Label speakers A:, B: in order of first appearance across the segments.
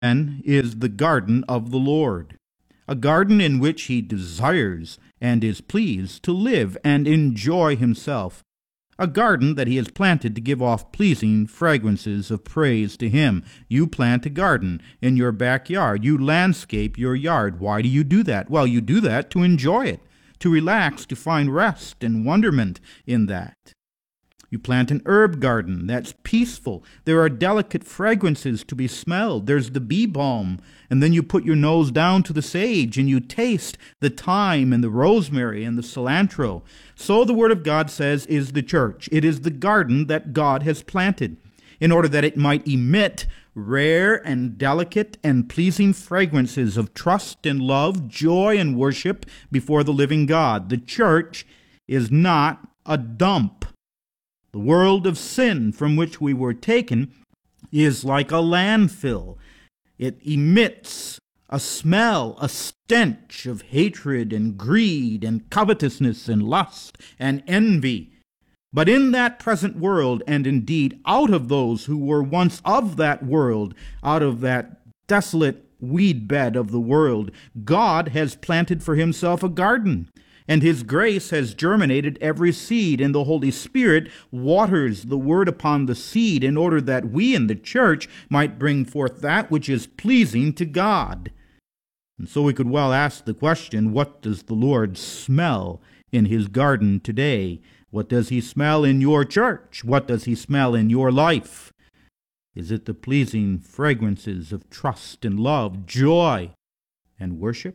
A: is the garden of the Lord, a garden in which he desires and is pleased to live and enjoy himself, a garden that he has planted to give off pleasing fragrances of praise to him. You plant a garden in your backyard. You landscape your yard. Why do you do that? Well, you do that to enjoy it, to relax, to find rest and wonderment in that. You plant an herb garden that's peaceful. There are delicate fragrances to be smelled. There's the bee balm. And then you put your nose down to the sage and you taste the thyme and the rosemary and the cilantro. So the Word of God says is the church. It is the garden that God has planted in order that it might emit rare and delicate and pleasing fragrances of trust and love, joy and worship before the living God. The church is not a dump. The world of sin from which we were taken is like a landfill. It emits a smell, a stench of hatred and greed and covetousness and lust and envy. But in that present world, and indeed out of those who were once of that world, out of that desolate weed bed of the world, God has planted for himself a garden. And his grace has germinated every seed, and the Holy Spirit waters the word upon the seed in order that we in the church might bring forth that which is pleasing to God. And so we could well ask the question, what does the Lord smell in his garden today? What does he smell in your church? What does he smell in your life? Is it the pleasing fragrances of trust and love, joy and worship?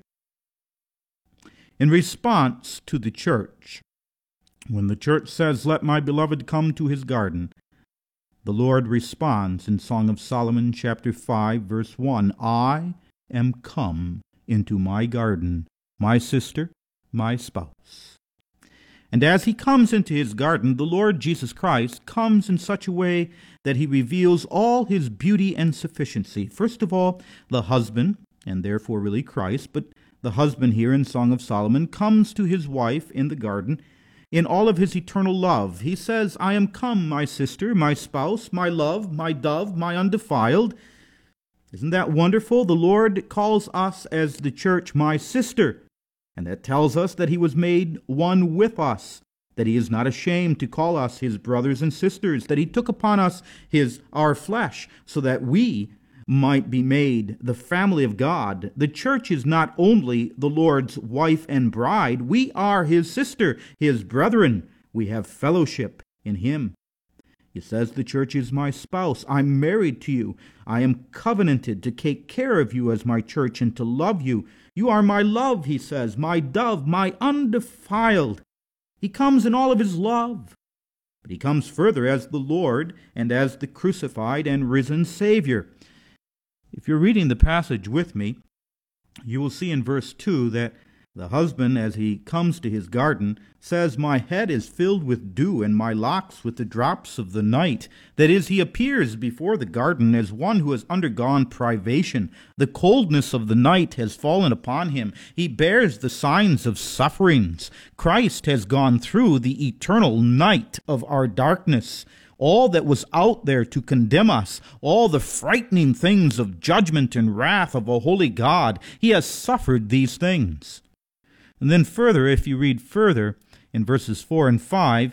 A: In response to the church, when the church says, "Let my beloved come to his garden," the Lord responds in Song of Solomon chapter 5, verse 1, "I am come into my garden, my sister, my spouse." And as he comes into his garden, the Lord Jesus Christ comes in such a way that he reveals all his beauty and sufficiency. First of all, the husband, and therefore really Christ, but the husband here in Song of Solomon comes to his wife in the garden in all of his eternal love. He says, "I am come, my sister, my spouse, my love, my dove, my undefiled." Isn't that wonderful? The Lord calls us as the church, my sister, and that tells us that he was made one with us, that he is not ashamed to call us his brothers and sisters, that he took upon us our flesh so that we might be made the family of God. The church is not only the Lord's wife and bride. We are his sister, his brethren. We have fellowship in him. He says, "The church is my spouse. I'm married to you. I am covenanted to take care of you as my church and to love you. You are my love," he says, "my dove, my undefiled." He comes in all of his love. But he comes further as the Lord and as the crucified and risen Savior. If you're reading the passage with me, you will see in verse 2 that the husband, as he comes to his garden, says, "My head is filled with dew, and my locks with the drops of the night." That is, he appears before the garden as one who has undergone privation. The coldness of the night has fallen upon him. He bears the signs of sufferings. Christ has gone through the eternal night of our darkness. All that was out there to condemn us, all the frightening things of judgment and wrath of a holy God, he has suffered these things. And then further, if you read further in verses 4 and 5,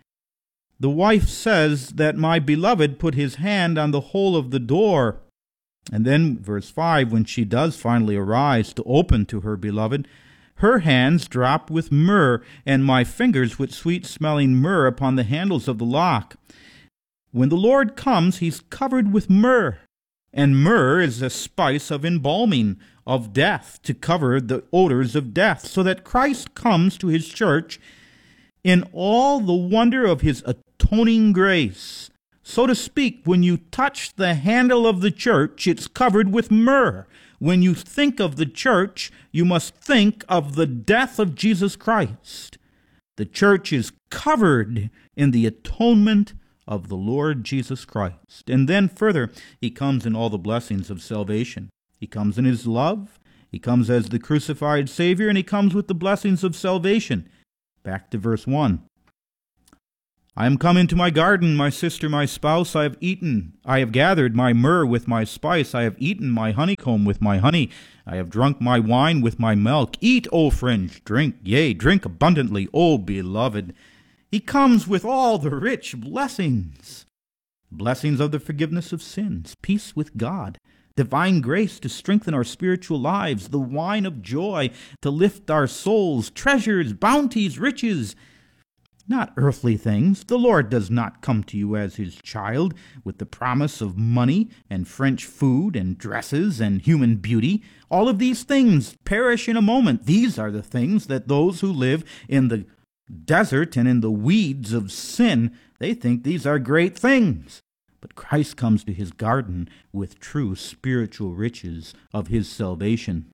A: the wife says that my beloved put his hand on the hole of the door. And then verse 5, when she does finally arise to open to her beloved, her hands drop with myrrh, and my fingers with sweet-smelling myrrh upon the handles of the lock. When the Lord comes, he's covered with myrrh. And myrrh is a spice of embalming, of death, to cover the odors of death, so that Christ comes to his church in all the wonder of his atoning grace. So to speak, when you touch the handle of the church, it's covered with myrrh. When you think of the church, you must think of the death of Jesus Christ. The church is covered in the atonement of the Lord Jesus Christ. And then further, he comes in all the blessings of salvation. He comes in his love, he comes as the crucified Savior, and he comes with the blessings of salvation. Back to verse 1. I am come into my garden, my sister, my spouse, I have eaten. I have gathered my myrrh with my spice. I have eaten my honeycomb with my honey. I have drunk my wine with my milk. Eat, O fringe, drink, yea, drink abundantly, O beloved. He comes with all the rich blessings. Blessings of the forgiveness of sins, peace with God, divine grace to strengthen our spiritual lives, the wine of joy to lift our souls, treasures, bounties, riches. Not earthly things. The Lord does not come to you as his child with the promise of money and French food and dresses and human beauty. All of these things perish in a moment. These are the things that those who live in the desert and in the weeds of sin, they think these are great things. But Christ comes to his garden with true spiritual riches of his salvation.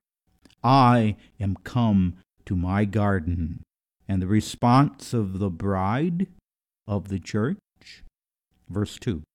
A: I am come to my garden. And the response of the bride of the church, verse 2,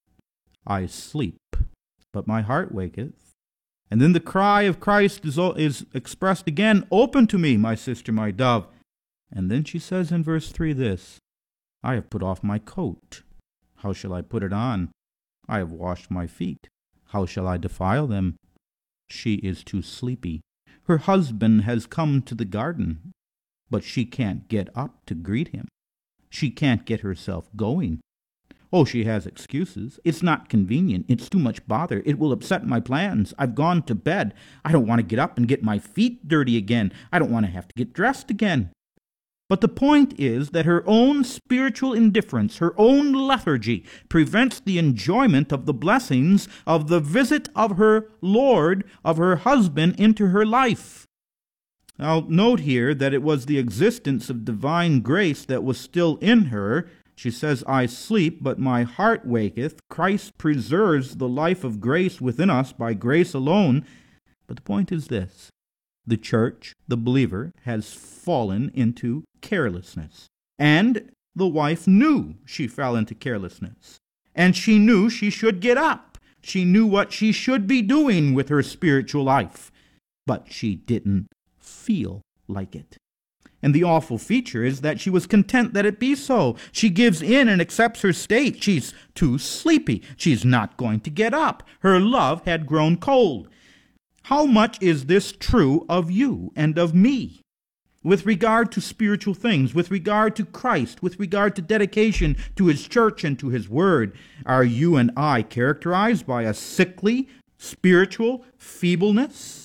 A: I sleep, but my heart waketh. And then the cry of Christ is expressed again, open to me, my sister, my dove. And then she says in verse 3 this, I have put off my coat. How shall I put it on? I have washed my feet. How shall I defile them? She is too sleepy. Her husband has come to the garden, but she can't get up to greet him. She can't get herself going. Oh, she has excuses. It's not convenient. It's too much bother. It will upset my plans. I've gone to bed. I don't want to get up and get my feet dirty again. I don't want to have to get dressed again. But the point is that her own spiritual indifference, her own lethargy, prevents the enjoyment of the blessings of the visit of her Lord, of her husband, into her life. Now, note here that it was the existence of divine grace that was still in her. She says, I sleep, but my heart waketh. Christ preserves the life of grace within us by grace alone. But the point is this. The church, the believer, has fallen into carelessness. And the wife knew she fell into carelessness. And she knew she should get up. She knew what she should be doing with her spiritual life. But she didn't feel like it. And the awful feature is that she was content that it be so. She gives in and accepts her state. She's too sleepy. She's not going to get up. Her love had grown cold. How much is this true of you and of me? With regard to spiritual things, with regard to Christ, with regard to dedication to his church and to his word, are you and I characterized by a sickly, spiritual feebleness?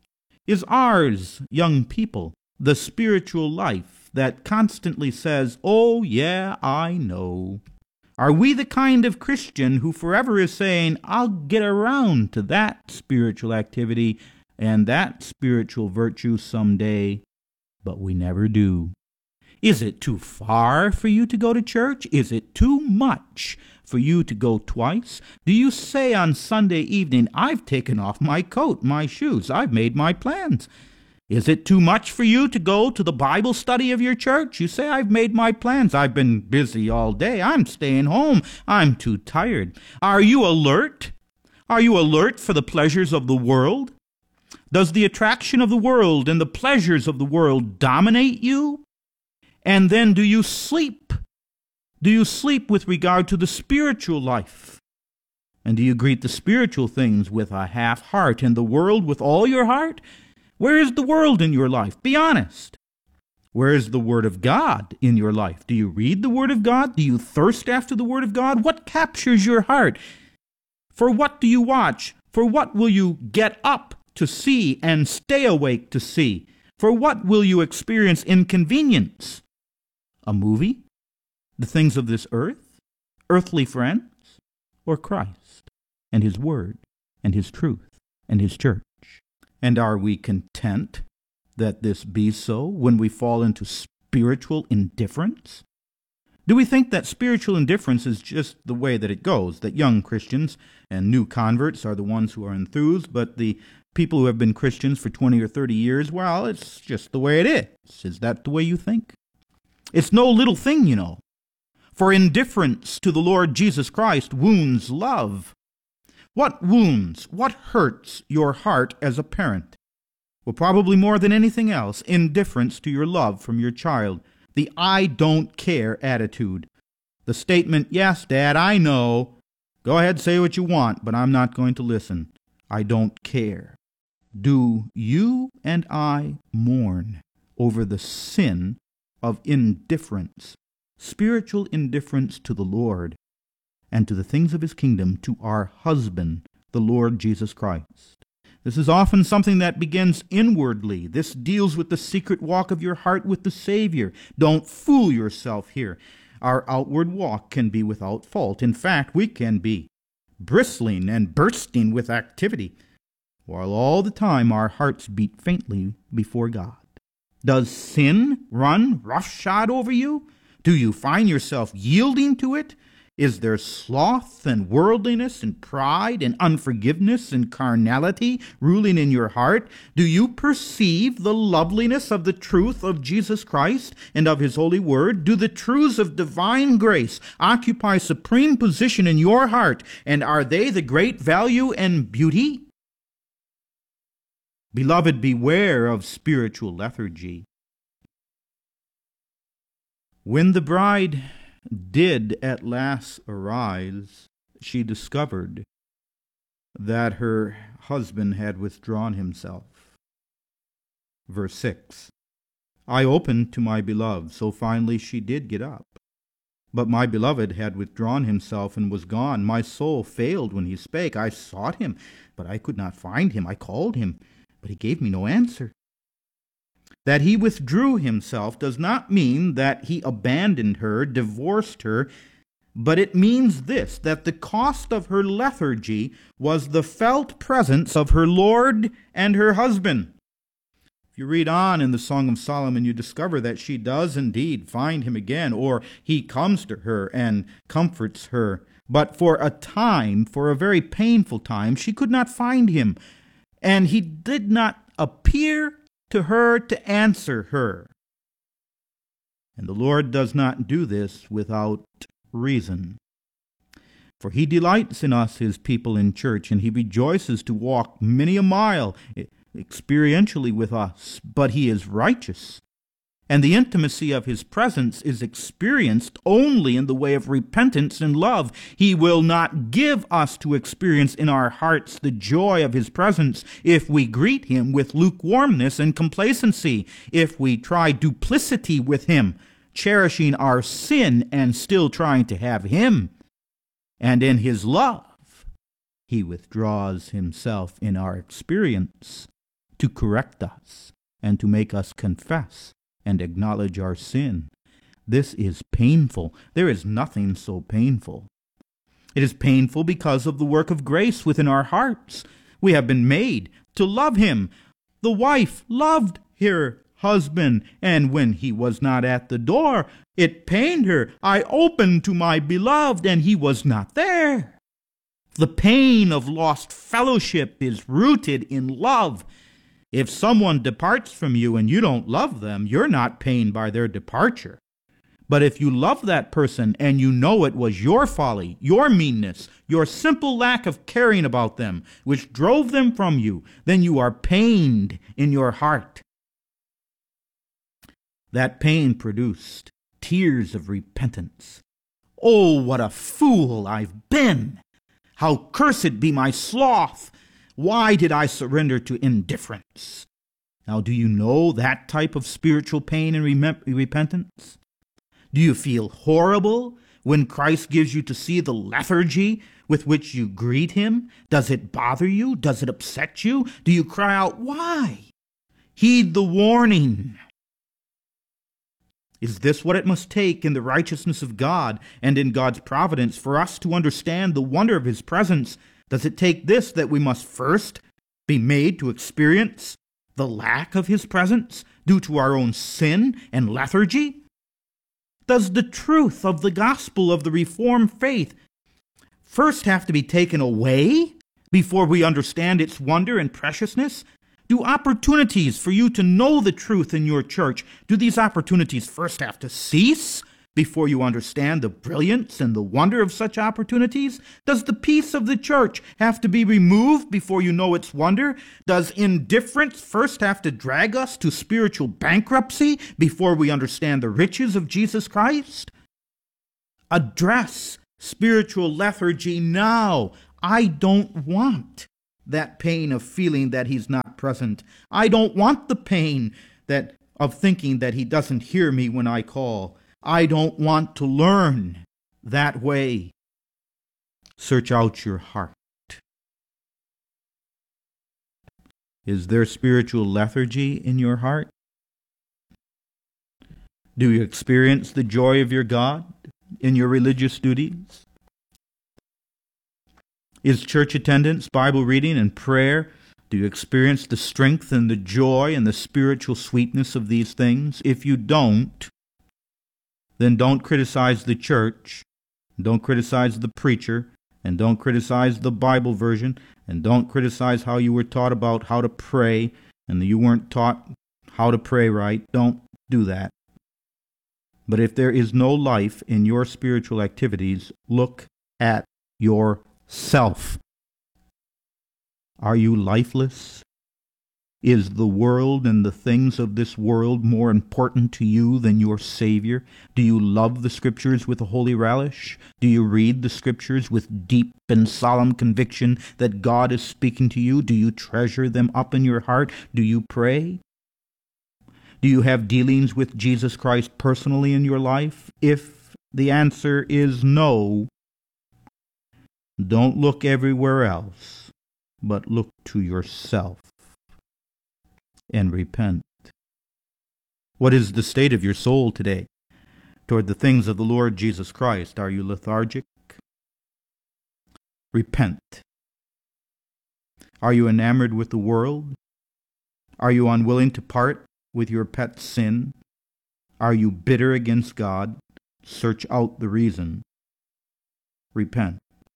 A: Is ours, young people, the spiritual life that constantly says, oh, yeah, I know? Are we the kind of Christian who forever is saying, I'll get around to that spiritual activity and that spiritual virtue someday, but we never do? Is it too far for you to go to church? Is it too much for you to go twice? Do you say on Sunday evening, I've taken off my coat, my shoes, I've made my plans? Is it too much for you to go to the Bible study of your church? You say, I've made my plans. I've been busy all day. I'm staying home. I'm too tired. Are you alert? Are you alert for the pleasures of the world? Does the attraction of the world and the pleasures of the world dominate you? And then do you sleep? Do you sleep with regard to the spiritual life? And do you greet the spiritual things with a half heart and the world with all your heart? Where is the world in your life? Be honest. Where is the Word of God in your life? Do you read the Word of God? Do you thirst after the Word of God? What captures your heart? For what do you watch? For what will you get up to see and stay awake to see? For what will you experience inconvenience? A movie? The things of this earth? Earthly friends? Or Christ and his word and his truth and his church? And are we content that this be so when we fall into spiritual indifference? Do we think that spiritual indifference is just the way that it goes, that young Christians and new converts are the ones who are enthused, but the people who have been Christians for 20 or 30 years, well, it's just the way it is. Is that the way you think? It's no little thing, you know. For indifference to the Lord Jesus Christ wounds love. What wounds, what hurts your heart as a parent? Well, probably more than anything else, indifference to your love from your child. The I don't care attitude. The statement, "Yes, Dad, I know. Go ahead, say what you want, but I'm not going to listen. I don't care." Do you and I mourn over the sin of indifference, spiritual indifference to the Lord and to the things of his kingdom, to our husband, the Lord Jesus Christ? This is often something that begins inwardly. This deals with the secret walk of your heart with the Savior. Don't fool yourself here. Our outward walk can be without fault. In fact, we can be bristling and bursting with activity, while all the time our hearts beat faintly before God. Does sin run roughshod over you? Do you find yourself yielding to it? Is there sloth and worldliness and pride and unforgiveness and carnality ruling in your heart? Do you perceive the loveliness of the truth of Jesus Christ and of his holy word? Do the truths of divine grace occupy supreme position in your heart, and are they the great value and beauty? Beloved, beware of spiritual lethargy. When the bride did at last arise, she discovered that her husband had withdrawn himself. Verse 6, "I opened to my beloved," so finally she did get up. "But my beloved had withdrawn himself and was gone. My soul failed when he spake. I sought him, but I could not find him. I called him, but he gave me no answer." That he withdrew himself does not mean that he abandoned her, divorced her, but it means this, that the cost of her lethargy was the felt presence of her Lord and her husband. If you read on in the Song of Solomon, you discover that she does indeed find him again, or he comes to her and comforts her. But for a time, for a very painful time, she could not find him, and he did not appear to her to answer her. And the Lord does not do this without reason. For he delights in us, his people in church, and he rejoices to walk many a mile experientially with us, but he is righteous. And the intimacy of his presence is experienced only in the way of repentance and love. He will not give us to experience in our hearts the joy of his presence if we greet him with lukewarmness and complacency, if we try duplicity with him, cherishing our sin and still trying to have him. And in his love, he withdraws himself in our experience to correct us and to make us confess and acknowledge our sin. This is painful. There is nothing so painful. It is painful because of the work of grace within our hearts. We have been made to love him. The wife loved her husband, and when he was not at the door, it pained her. I opened to my beloved, and he was not there. The pain of lost fellowship is rooted in love. If someone departs from you and you don't love them, you're not pained by their departure. But if you love that person and you know it was your folly, your meanness, your simple lack of caring about them, which drove them from you, then you are pained in your heart. That pain produced tears of repentance. Oh, what a fool I've been! How cursed be my sloth! Why did I surrender to indifference? Now, do you know that type of spiritual pain and repentance? Do you feel horrible when Christ gives you to see the lethargy with which you greet him? Does it bother you? Does it upset you? Do you cry out, why? Heed the warning. Is this what it must take in the righteousness of God and in God's providence for us to understand the wonder of his presence? Does it take this, that we must first be made to experience the lack of his presence due to our own sin and lethargy? Does the truth of the gospel of the Reformed faith first have to be taken away before we understand its wonder and preciousness? Do opportunities for you to know the truth in your church, do these opportunities first have to cease before you understand the brilliance and the wonder of such opportunities? Does the peace of the church have to be removed before you know its wonder? Does indifference first have to drag us to spiritual bankruptcy before we understand the riches of Jesus Christ? address spiritual lethargy now. I don't want that pain of feeling that he's not present. I don't want the pain of thinking that he doesn't hear me when I call. I don't want to learn that way. Search out your heart. Is there spiritual lethargy in your heart? Do you experience the joy of your God in your religious duties? Is church attendance, Bible reading, and prayer, do you experience the strength and the joy and the spiritual sweetness of these things? If you don't, then don't criticize the church, don't criticize the preacher, and don't criticize the Bible version, and don't criticize how you were taught about how to pray, and you weren't taught how to pray right. Don't do that. But if there is no life in your spiritual activities, look at yourself. Are you lifeless? Is the world and the things of this world more important to you than your Savior? Do you love the Scriptures with a holy relish? Do you read the Scriptures with deep and solemn conviction that God is speaking to you? Do you treasure them up in your heart? Do you pray? Do you have dealings with Jesus Christ personally in your life? If the answer is no, don't look everywhere else, but look to yourself and repent. What is the state of your soul today toward the things of the Lord Jesus Christ? Are you lethargic? Repent. Are you enamored with the world? Are you unwilling to part with your pet sin? Are you bitter against God? Search out the reason. Repent.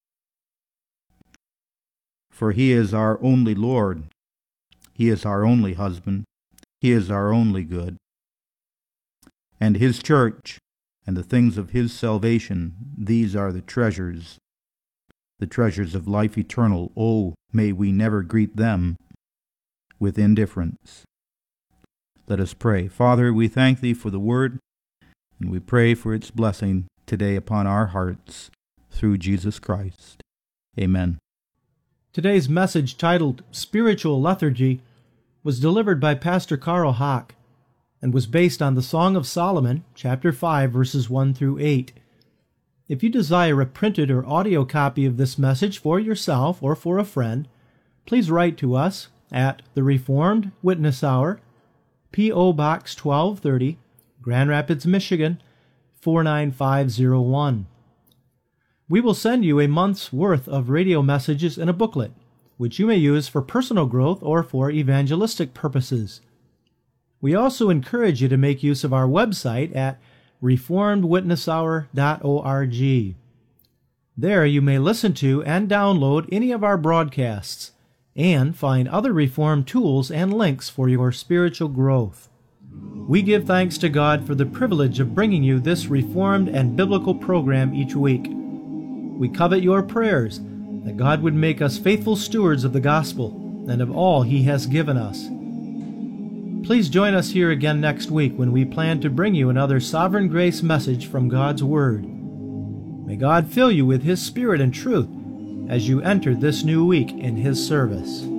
A: For He is our only Lord. He is our only husband. He is our only good. And His church and the things of His salvation, these are the treasures of life eternal. Oh, may we never greet them with indifference. Let us pray. Father, we thank Thee for the Word, and we pray for its blessing today upon our hearts through Jesus Christ. Amen.
B: Today's message, titled Spiritual Lethargy, was delivered by Pastor Carl Haack and was based on the Song of Solomon, chapter 5, verses 1 through 8. If you desire a printed or audio copy of this message for yourself or for a friend, please write to us at the Reformed Witness Hour, P.O. Box 1230, Grand Rapids, Michigan, 49501. We will send you a month's worth of radio messages in a booklet, which you may use for personal growth or for evangelistic purposes. We also encourage you to make use of our website at reformedwitnesshour.org. There you may listen to and download any of our broadcasts and find other Reformed tools and links for your spiritual growth. We give thanks to God for the privilege of bringing you this Reformed and biblical program each week. We covet your prayers that God would make us faithful stewards of the gospel and of all He has given us. Please join us here again next week when we plan to bring you another Sovereign Grace message from God's Word. May God fill you with His Spirit and truth as you enter this new week in His service.